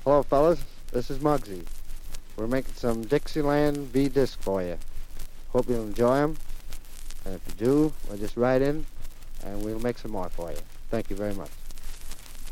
Hello, fellas. This is Muggsy. We're making some Dixieland V-disc for you. Hope you'll enjoy them. And if you do, well, just write in, and we'll make some more for you. Thank you very much.